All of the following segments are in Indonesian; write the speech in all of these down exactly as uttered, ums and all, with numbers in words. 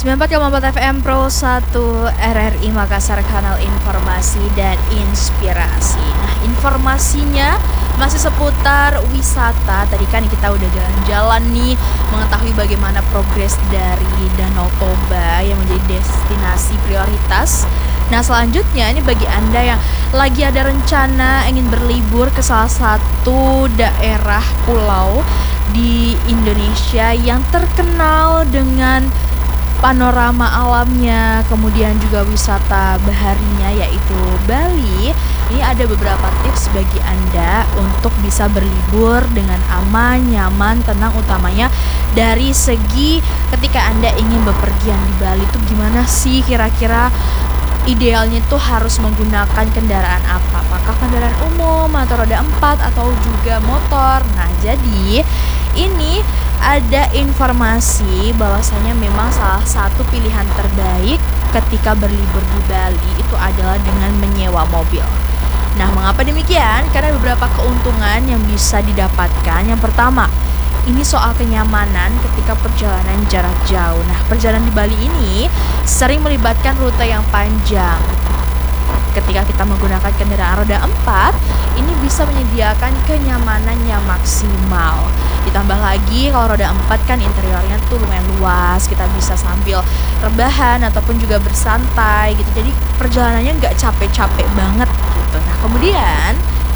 sembilan puluh empat koma empat F M Pro satu R R I Makassar, kanal informasi dan inspirasi. Nah, informasinya masih seputar wisata. Tadi kan kita udah jalan-jalan nih, mengetahui bagaimana progres dari Danau Toba yang menjadi destinasi prioritas. Nah, selanjutnya ini bagi Anda yang lagi ada rencana ingin berlibur ke salah satu daerah pulau di Indonesia yang terkenal dengan panorama alamnya, kemudian juga wisata baharinya yaitu Bali. Ini ada beberapa tips bagi Anda untuk bisa berlibur dengan aman, nyaman, tenang, utamanya dari segi ketika Anda ingin bepergian di Bali itu gimana sih kira-kira idealnya tuh harus menggunakan kendaraan apa? Apakah kendaraan umum atau roda empat atau juga motor? Nah, jadi ini ada informasi bahwasanya memang salah satu pilihan terbaik ketika berlibur di Bali itu adalah dengan menyewa mobil. Nah, mengapa demikian? Karena beberapa keuntungan yang bisa didapatkan. Yang pertama, ini soal kenyamanan ketika perjalanan jarak jauh. Nah, perjalanan di Bali ini sering melibatkan rute yang panjang. Ketika kita menggunakan kendaraan roda empat, ini bisa menyediakan kenyamanan yang maksimal. Ditambah lagi kalau roda empat kan interiornya tuh lumayan luas, kita bisa sambil rebahan ataupun juga bersantai gitu. Jadi perjalanannya nggak capek-capek banget gitu. Nah, kemudian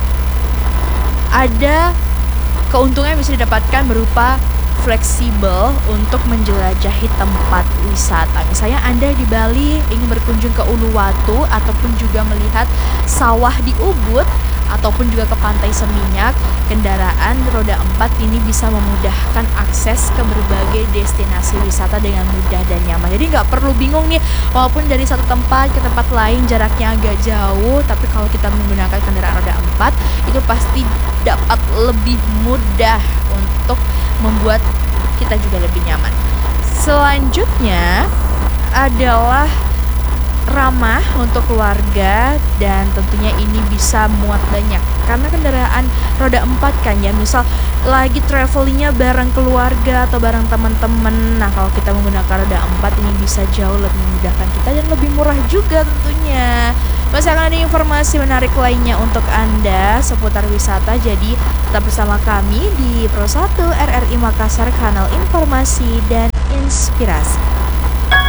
ada keuntungan yang bisa didapatkan berupa fleksibel untuk menjelajahi tempat wisata. Misalnya Anda di Bali ingin berkunjung ke Uluwatu ataupun juga melihat sawah di Ubud ataupun juga ke Pantai Seminyak, kendaraan roda empat ini bisa memudahkan akses ke berbagai destinasi wisata dengan mudah dan nyaman. Jadi nggak perlu bingung nih, walaupun dari satu tempat ke tempat lain jaraknya agak jauh, tapi kalau kita menggunakan kendaraan roda empat itu pasti dapat lebih mudah untuk membuat kita juga lebih nyaman. Selanjutnya adalah ramah untuk keluarga dan tentunya ini bisa muat banyak karena kendaraan roda empat kan ya, misal lagi travelingnya bareng keluarga atau bareng teman-teman. Nah, kalau kita menggunakan roda empat ini bisa jauh lebih memudahkan kita dan lebih murah juga tentunya. Masih akan ada informasi menarik lainnya untuk Anda seputar wisata, jadi tetap bersama kami di Pro satu R R I Makassar, kanal informasi dan inspirasi.